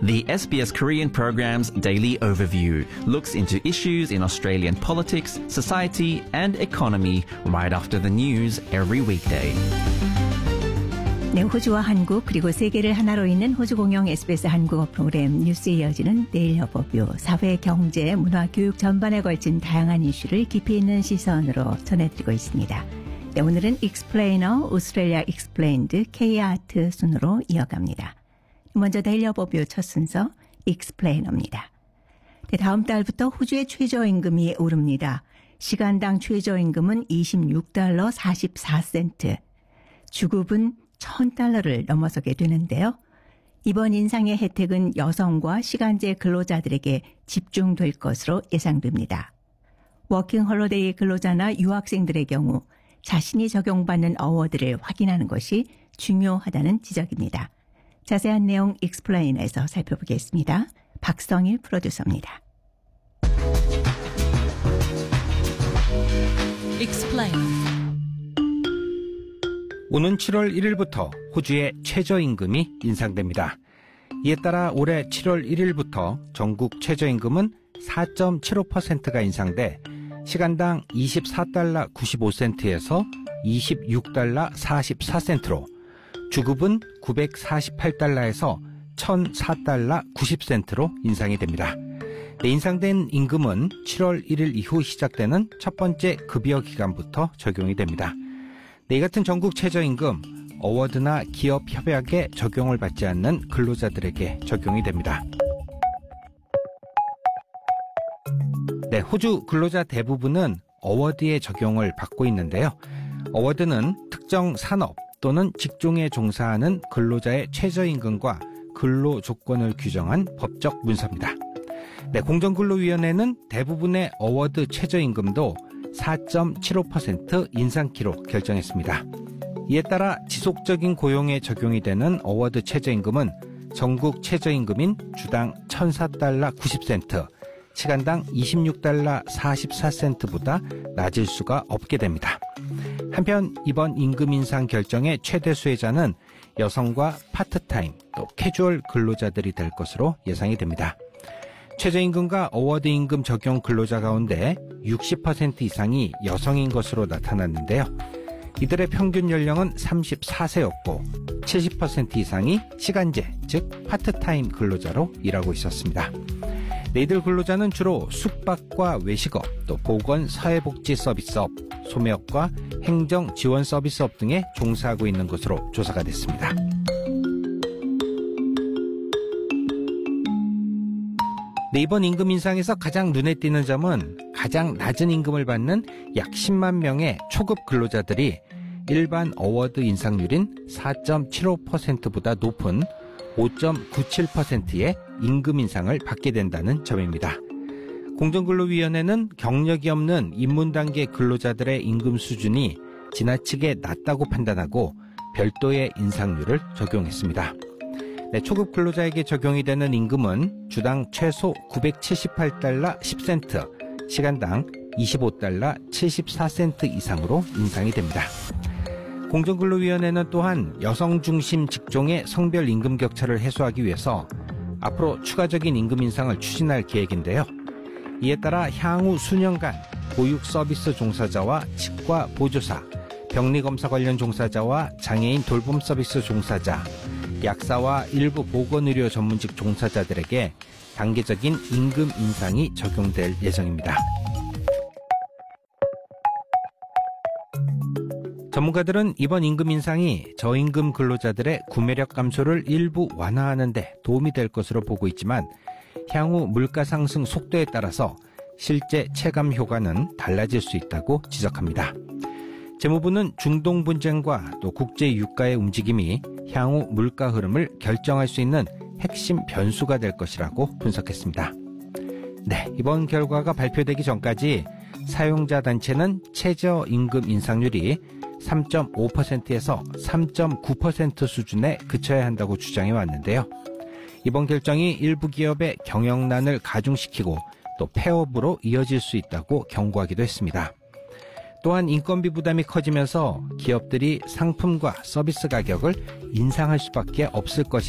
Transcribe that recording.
The SBS Korean program's daily overview looks into issues in Australian politics, society and economy right after the news every weekday. 네, 호주와 한국 그리고 세계를 하나로 잇는 호주 공영 SBS 한국어 프로그램 뉴스에 이어지는 데일리 오버뷰, 사회, 경제, 문화, 교육 전반에 걸친 다양한 이슈를 깊이 있는 시선으로 전해드리고 있습니다. 네, 오늘은 익스플레이너, 오스트레일리아 익스플레인드, K-아트 순으로 이어갑니다. 먼저 데일리 오버뷰 첫 순서 익스플레이너입니다. 네, 다음 달부터 호주의 최저임금이 오릅니다. 시간당 최저임금은 $26 44센트, 주급은 $1,000를 넘어서게 되는데요. 이번 인상의 혜택은 여성과 시간제 근로자들에게 집중될 것으로 예상됩니다. 워킹 홀리데이 근로자나 유학생들의 경우 자신이 적용받는 어워드를 확인하는 것이 중요하다는 지적입니다. 자세한 내용 익스플레인에서 살펴보겠습니다. 박성일 프로듀서입니다. Explain. 오는 7월 1일부터 호주의 최저임금이 인상됩니다. 이에 따라 올해 7월 1일부터 전국 최저임금은 4.75%가 인상돼 시간당 $24 95센트에서 $26 44센트로, 주급은 $948에서 $1,004 90센트로 인상이 됩니다. 인상된 임금은 7월 1일 이후 시작되는 첫 번째 급여 기간부터 적용이 됩니다. 이 같은 전국 최저임금, 어워드나 기업 협약에 적용을 받지 않는 근로자들에게 적용이 됩니다. 네, 호주 근로자 대부분은 어워드에 적용을 받고 있는데요. 어워드는 특정 산업 또는 직종에 종사하는 근로자의 최저임금과 근로 조건을 규정한 법적 문서입니다. 네, 공정근로위원회는 대부분의 어워드 최저임금도 4.75% 인상키로 결정했습니다. 이에 따라 지속적인 고용에 적용이 되는 어워드 최저임금은 전국 최저임금인 주당 $1,004 90센트, 시간당 $26 44센트보다 낮을 수가 없게 됩니다. 한편 이번 임금 인상 결정의 최대 수혜자는 여성과 파트타임 또 캐주얼 근로자들이 될 것으로 예상이 됩니다. 최저임금과 어워드 임금 적용 근로자 가운데 60% 이상이 여성인 것으로 나타났는데요. 이들의 평균 연령은 34세였고 70% 이상이 시간제, 즉 파트타임 근로자로 일하고 있었습니다. 이들 근로자는 주로 숙박과 외식업, 또 보건 사회복지 서비스업, 소매업과 행정 지원 서비스업 등에 종사하고 있는 것으로 조사가 됐습니다. 네, 이번 임금 인상에서 가장 눈에 띄는 점은 가장 낮은 임금을 받는 약 10만 명의 초급 근로자들이 일반 어워드 인상률인 4.75%보다 높은 5.97%의 임금 인상을 받게 된다는 점입니다. 공정근로위원회는 경력이 없는 입문단계 근로자들의 임금 수준이 지나치게 낮다고 판단하고 별도의 인상률을 적용했습니다. 네, 초급 근로자에게 적용이 되는 임금은 주당 최소 $978 10센트, 시간당 $25 74센트 이상으로 인상이 됩니다. 공정근로위원회는 또한 여성 중심 직종의 성별 임금 격차를 해소하기 위해서 앞으로 추가적인 임금 인상을 추진할 계획인데요. 이에 따라 향후 수년간 보육 서비스 종사자와 치과 보조사, 병리검사 관련 종사자와 장애인 돌봄 서비스 종사자, 약사와 일부 보건의료 전문직 종사자들에게 단계적인 임금 인상이 적용될 예정입니다. 전문가들은 이번 임금 인상이 저임금 근로자들의 구매력 감소를 일부 완화하는 데 도움이 될 것으로 보고 있지만 향후 물가 상승 속도에 따라서 실제 체감 효과는 달라질 수 있다고 지적합니다. 재무부는 중동 분쟁과 또 국제 유가의 움직임이 향후 물가 흐름을 결정할 수 있는 핵심 변수가 될 것이라고 분석했습니다. 네, 이번 결과가 발표되기 전까지 사용자 단체는 최저임금 인상률이 3.5%에서 3.9% 수준에 그쳐야 한다고 주장해 왔는데요. 이번 결정이 일부 기업의 경영난을 가중시키고 또 폐업으로 이어질 수 있다고 경고하기도 했습니다. 또한 인건비 부담이 커지면서 기업들이 상품과 서비스 가격을 인상할 수밖에 없을 것이라는